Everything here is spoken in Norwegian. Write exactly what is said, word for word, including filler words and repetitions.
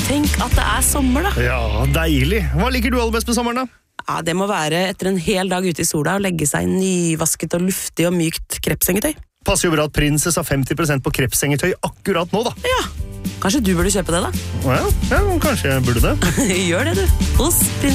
Tenk at det er sommer da. Ja, deilig. Hva liker du aller best med sommeren da? Ja, det må være etter en hel dag ute i sola og legge seg i nyvasket og luftig og mykt krepsengetøy. Passer jo bra at Princess har femti prosent på krepsengetøy akkurat nå da. Ja, kanskje du burde kjøpe det da? Ja, ja, kanskje jeg burde det. Gjør det du, hos Princess.